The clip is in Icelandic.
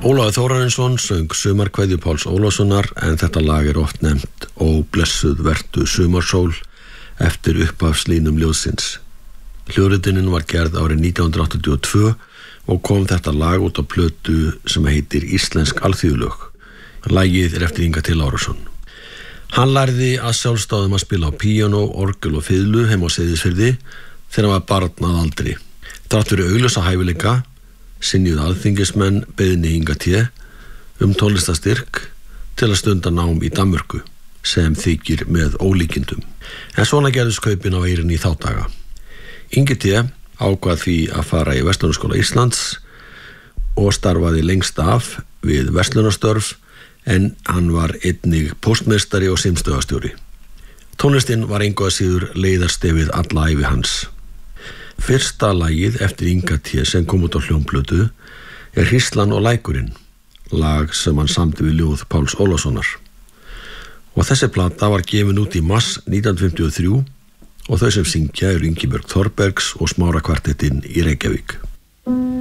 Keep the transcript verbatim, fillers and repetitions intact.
Ólafur Þórarinsson söng Sumarkveðju Páls Ólafssonar en þetta lag er oft nefnt Ó blessuð vertu sumarsól eftir upphafslínum ljóðsins. Hljóðritunin var gerð árið nítján hundruð áttatíu og tvö og kom þetta lag út á plötu sem heitir Íslensk alþýðulög. Lagið er eftir Inga T. Lárusson. Hann lærði að sjálfstáðum að spila á píanó, orgel og fiðlu heima á Seyðisfirði þegar hann var barn að aldri. Þrátt fyrir augljósa hæfileika synjuðu alþingismenn beiðni Inga T. um tónlistarstyrk til að stunda nám í Danmörku sem þykir með ólíkindum. En svona gerðust kaupin á eyrinni í þá daga. Ingi T. ákvað því að fara í Verslunarskóla Íslands og starfaði lengst af við verslunarstörf en hann var einnig póstmeistari og símstöðvarstjóri. Tónlistin var engu að síður leiðarstefið alla ævi hans. Fyrsta lagið eftir Inga T. sem kom út á hljómplötu er Hríslan og lækurinn, lag sem hann samdi við ljóð Páls Ólafssonar. Og þessi plata var gefin út í mars nítján hundruð fimmtíu og þrjú og þau sem syngja eru Ingibjörg Þorbergs og Smára kvartettinn í Reykjavík.